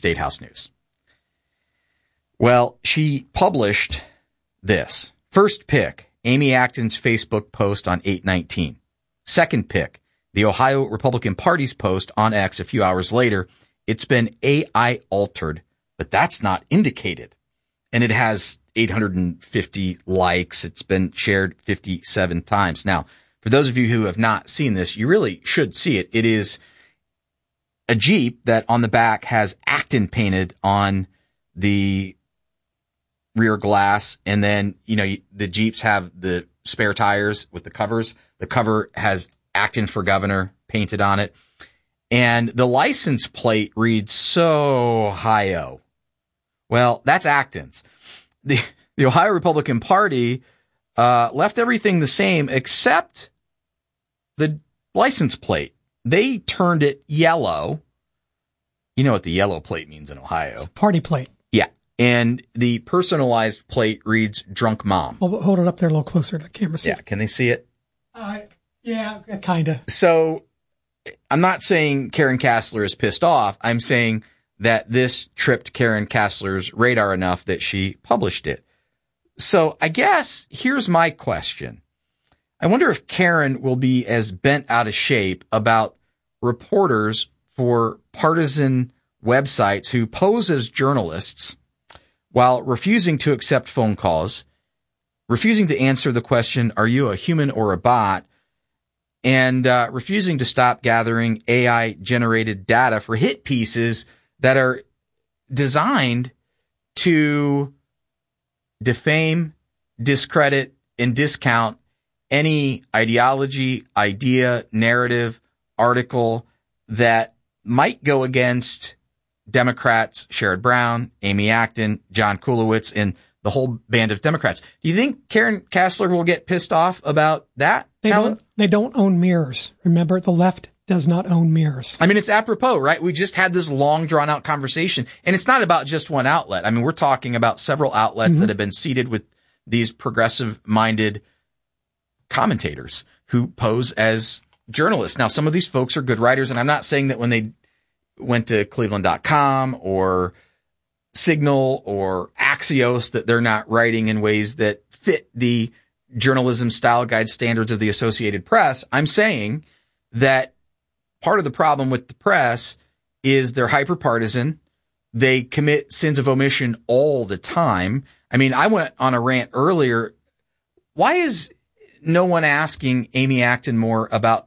State House News. Well, she published this. First pick, Amy Acton's Facebook post on 8/19. Second pick, the Ohio Republican Party's post on X a few hours later. It's been AI altered, but that's not indicated. And it has 850 likes. It's been shared 57 times. Now, for those of you who have not seen this, you really should see it. It is a Jeep that on the back has Acton painted on the rear glass. And then, the Jeeps have the spare tires with the covers. The cover has Acton for Governor painted on it. And the license plate reads so Ohio. Well, that's Acton's. The Ohio Republican Party left everything the same except the license plate. They turned it yellow. You know what the yellow plate means in Ohio. It's a party plate. Yeah. And the personalized plate reads Drunk Mom. I'll hold it up there a little closer to the camera. Yeah, can they see it? Yeah, kind of. So I'm not saying Karen Kassler is pissed off. I'm saying that this tripped Karen Kassler's radar enough that she published it. So I guess here's my question. I wonder if Karen will be as bent out of shape about reporters for partisan websites who pose as journalists while refusing to accept phone calls, refusing to answer the question, are you a human or a bot? And refusing to stop gathering AI-generated data for hit pieces that are designed to defame, discredit, and discount any ideology, idea, narrative, article that might go against Democrats, Sherrod Brown, Amy Acton, John Kulowitz, and the whole band of Democrats. Do you think Karen Kassler will get pissed off about that? They don't own mirrors. Remember, the left does not own mirrors. I mean, it's apropos, right? We just had this long, drawn-out conversation, and it's not about just one outlet. I mean, we're talking about several outlets that have been seeded with these progressive-minded commentators who pose as journalists. Now, some of these folks are good writers, and I'm not saying that when they went to Cleveland.com or Signal or Axios that they're not writing in ways that fit the journalism style guide standards of the Associated Press. I'm saying that part of the problem with the press is they're hyper-partisan. They commit sins of omission all the time. I mean, I went on a rant earlier. Why is no one asking Amy Acton more about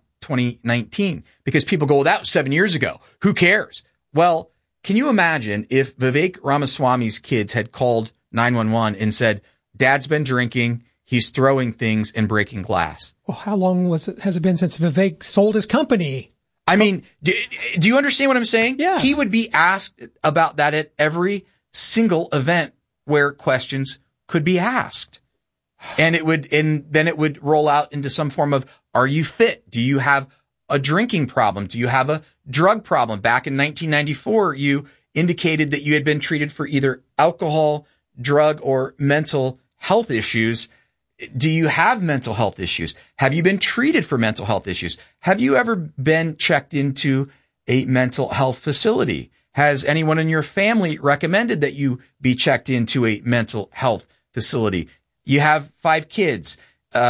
2019? Because people go, well, that was 7 years ago. Who cares? Well, can you imagine if Vivek Ramaswamy's kids had called 911 and said, Dad's been drinking, he's throwing things and breaking glass? Well, how long has it been since Vivek sold his company? I mean, do you understand what I'm saying? Yes. He would be asked about that at every single event where questions could be asked. And then it would roll out into some form of, are you fit? Do you have a drinking problem? Do you have a drug problem? Back in 1994, you indicated that you had been treated for either alcohol, drug, or mental health issues. Do you have mental health issues? Have you been treated for mental health issues? Have you ever been checked into a mental health facility? Has anyone in your family recommended that you be checked into a mental health facility? You have 5 kids.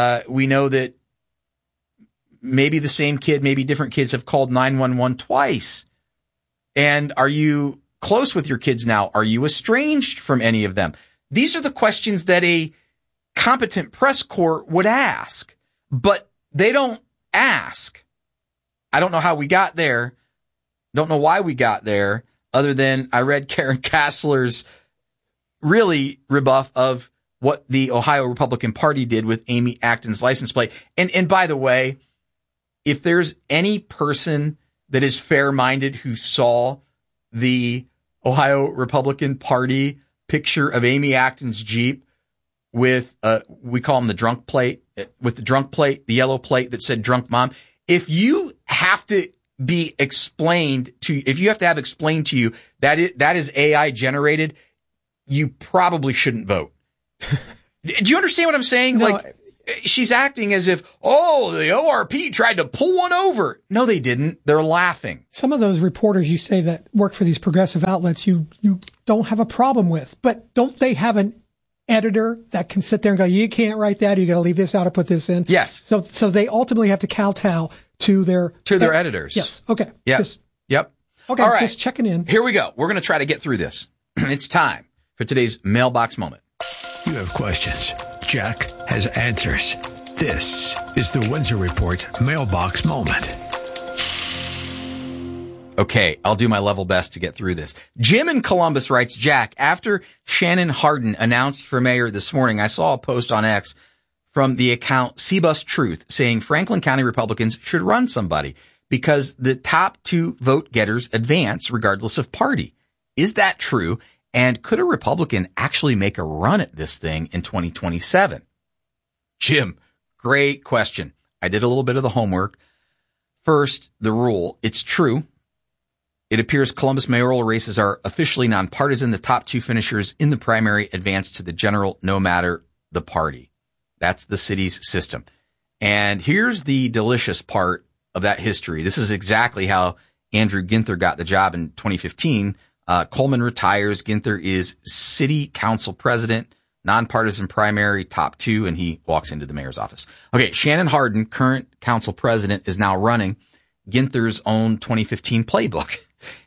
We know that maybe the same kid, maybe different kids have called 911 twice. And are you close with your kids now? Are you estranged from any of them? These are the questions that a competent press corps would ask, but they don't ask. I don't know how we got there. Don't know why we got there, other than I read Karen Kassler's really rebuff of what the Ohio Republican Party did with Amy Acton's license plate. And by the way, if there's any person that is fair-minded who saw the Ohio Republican Party picture of Amy Acton's Jeep with, we call them the drunk plate, with the drunk plate, the yellow plate that said drunk mom. If you have to be explained to, if you have to have explained to you that that is AI generated, you probably shouldn't vote. Do you understand what I'm saying? No, she's acting as if, oh, the ORP tried to pull one over. No, they didn't. They're laughing. Some of those reporters you say that work for these progressive outlets, you don't have a problem with, but don't they have an editor that can sit there and go, you can't write that, you got to leave this out or put this in? Yes. So they ultimately have to kowtow to their editors. Yes. Okay. Yeah. Yep. Okay. All right. Just checking in. Here we go. We're going to try to get through this. It's time for today's mailbox moment. You have questions. Jack has answers. This is the Windsor Report mailbox moment. Okay, I'll do my level best to get through this. Jim in Columbus writes, Jack, after Shannon Hardin announced for mayor this morning, I saw a post on X from the account CBus Truth saying Franklin County Republicans should run somebody because the top two vote getters advance regardless of party. Is that true? And could a Republican actually make a run at this thing in 2027? Jim, great question. I did a little bit of the homework. First, the rule. It's true. It appears Columbus mayoral races are officially nonpartisan. The top two finishers in the primary advance to the general no matter the party. That's the city's system. And here's the delicious part of that history. This is exactly how Andrew Ginther got the job in 2015. Coleman retires. Ginther is city council president, nonpartisan primary, top two, and he walks into the mayor's office. Okay, Shannon Hardin, current council president, is now running Ginther's own 2015 playbook.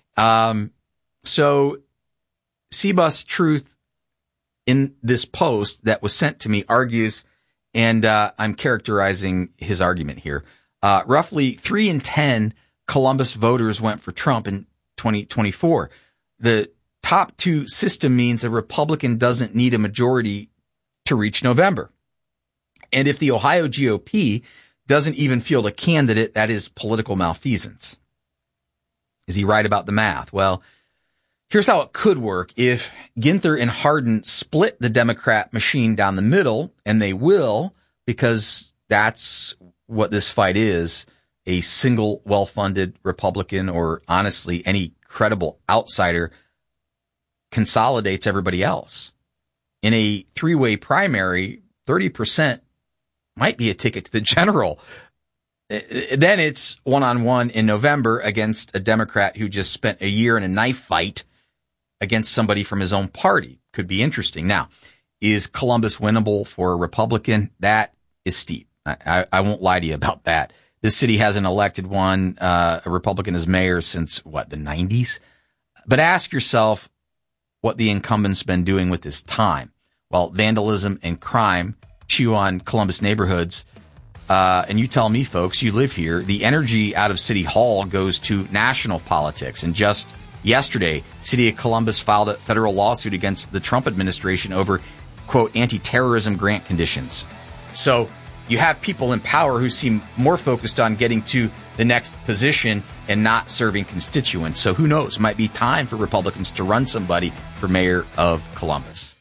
So CBus Truth in this post that was sent to me argues, and I'm characterizing his argument here. Roughly 3 in 10 Columbus voters went for Trump in 2024. The top two system means a Republican doesn't need a majority to reach November. And if the Ohio GOP doesn't even field a candidate, that is political malfeasance. Is he right about the math? Well, here's how it could work. If Ginther and Hardin split the Democrat machine down the middle, and they will, because that's what this fight is, a single well-funded Republican, or honestly, any credible outsider consolidates everybody else. In a three-way primary, 30% might be a ticket to the general. Then it's one-on-one in November against a Democrat who just spent a year in a knife fight against somebody from his own party. Could be interesting. Now, is Columbus winnable for a Republican? That is steep. I won't lie to you about that. This city hasn't elected a Republican as mayor since, the 90s? But ask yourself what the incumbent's been doing with his time. Well, vandalism and crime chew on Columbus neighborhoods. And you tell me, folks, you live here, the energy out of City Hall goes to national politics. And just yesterday, City of Columbus filed a federal lawsuit against the Trump administration over, quote, anti-terrorism grant conditions. So you have people in power who seem more focused on getting to the next position and not serving constituents. So who knows? It might be time for Republicans to run somebody for mayor of Columbus.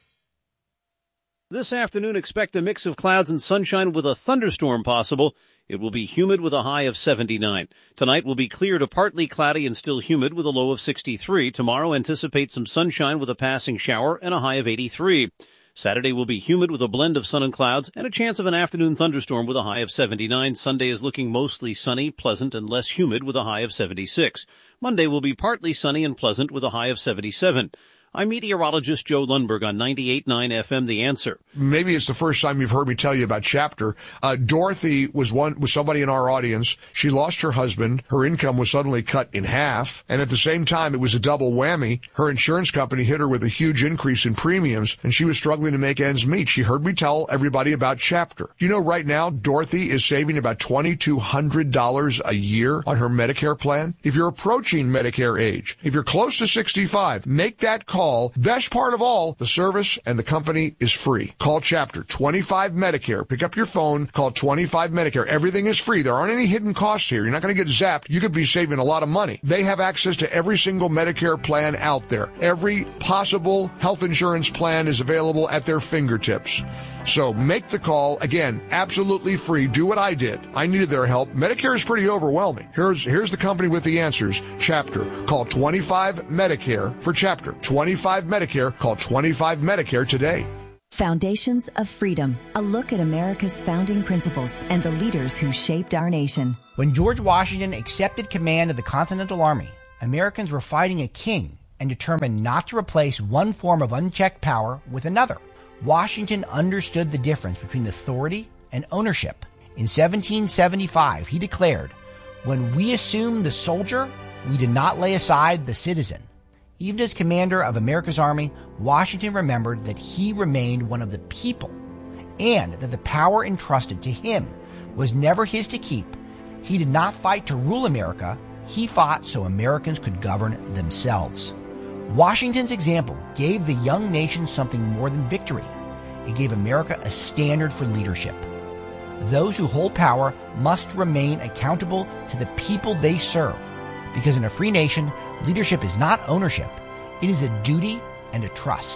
This afternoon, expect a mix of clouds and sunshine with a thunderstorm possible. It will be humid with a high of 79. Tonight will be clear to partly cloudy and still humid with a low of 63. Tomorrow, anticipate some sunshine with a passing shower and a high of 83. Saturday will be humid with a blend of sun and clouds and a chance of an afternoon thunderstorm with a high of 79. Sunday is looking mostly sunny, pleasant, and less humid with a high of 76. Monday will be partly sunny and pleasant with a high of 77. I'm meteorologist Joe Lundberg on 98.9 FM, The Answer. Maybe it's the first time you've heard me tell you about Chapter. Dorothy was somebody in our audience. She lost her husband. Her income was suddenly cut in half. And at the same time, it was a double whammy. Her insurance company hit her with a huge increase in premiums, and she was struggling to make ends meet. She heard me tell everybody about Chapter. You know, right now, Dorothy is saving about $2,200 a year on her Medicare plan. If you're approaching Medicare age, if you're close to 65, make that call. Best part of all, the service and the company is free. Call Chapter 25 Medicare. Pick up your phone, call 25 Medicare. Everything is free. There aren't any hidden costs here. You're not going to get zapped. You could be saving a lot of money. They have access to every single Medicare plan out there. Every possible health insurance plan is available at their fingertips. So make the call. Again, absolutely free. Do what I did. I needed their help. Medicare is pretty overwhelming. Here's the company with the answers. Chapter. Call 25 Medicare for Chapter. 25 Medicare. Call 25 Medicare today. Foundations of Freedom, a look at America's founding principles and the leaders who shaped our nation. When George Washington accepted command of the Continental Army, Americans were fighting a king and determined not to replace one form of unchecked power with another. Washington understood the difference between authority and ownership. In 1775, he declared, "When we assumed the soldier, we did not lay aside the citizen." Even as commander of America's army, Washington remembered that he remained one of the people and that the power entrusted to him was never his to keep. He did not fight to rule America. He fought so Americans could govern themselves. Washington's example gave the young nation something more than victory. It gave America a standard for leadership. Those who hold power must remain accountable to the people they serve, because in a free nation, leadership is not ownership. It is a duty and a trust.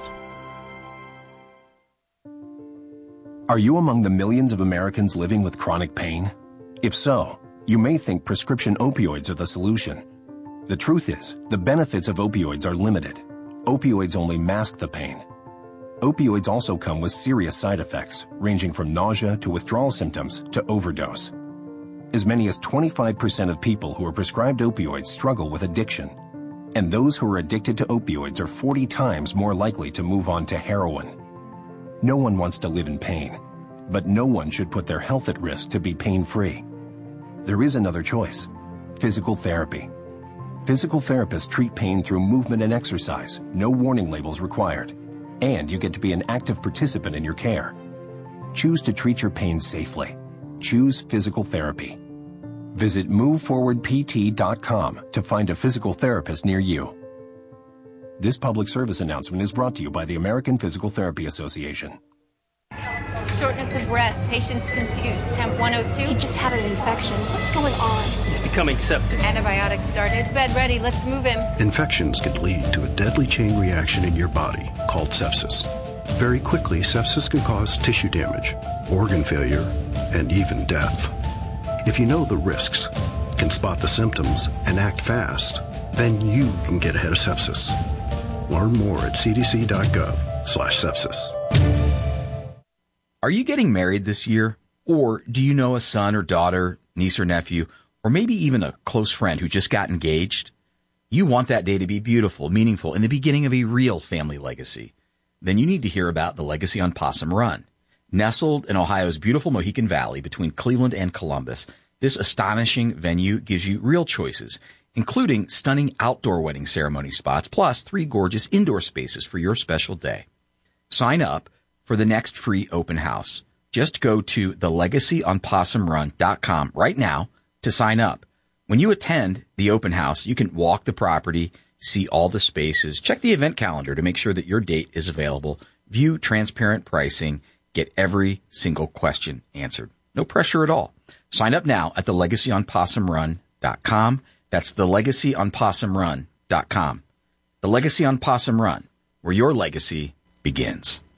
Are you among the millions of Americans living with chronic pain? If so, you may think prescription opioids are the solution. The truth is, the benefits of opioids are limited. Opioids only mask the pain. Opioids also come with serious side effects, ranging from nausea to withdrawal symptoms to overdose. As many as 25% of people who are prescribed opioids struggle with addiction. And those who are addicted to opioids are 40 times more likely to move on to heroin. No one wants to live in pain, but no one should put their health at risk to be pain-free. There is another choice: physical therapy. Physical therapists treat pain through movement and exercise, no warning labels required, and you get to be an active participant in your care. Choose to treat your pain safely. Choose physical therapy. Visit moveforwardpt.com to find a physical therapist near you. This public service announcement is brought to you by the American Physical Therapy Association. Shortness of breath, patient's confused, temp 102. He just had an infection. What's going on? He's becoming septic. Antibiotics started. Bed ready, let's move him. Infections can lead to a deadly chain reaction in your body called sepsis. Very quickly, sepsis can cause tissue damage, organ failure, and even death. If you know the risks, can spot the symptoms, and act fast, then you can get ahead of sepsis. Learn more at cdc.gov/sepsis. Are you getting married this year? Or do you know a son or daughter, niece or nephew, or maybe even a close friend who just got engaged? You want that day to be beautiful, meaningful, and the beginning of a real family legacy. Then you need to hear about the Legacy on Possum Run. Nestled in Ohio's beautiful Mohican Valley between Cleveland and Columbus, this astonishing venue gives you real choices, including stunning outdoor wedding ceremony spots, plus 3 gorgeous indoor spaces for your special day. Sign up for the next free open house. Just go to thelegacyonpossumrun.com right now to sign up. When you attend the open house, you can walk the property, see all the spaces, check the event calendar to make sure that your date is available, view transparent pricing, get every single question answered. No pressure at all. Sign up now at thelegacyonpossumrun.com. That's thelegacyonpossumrun.com. The Legacy on Possum Run, where your legacy begins.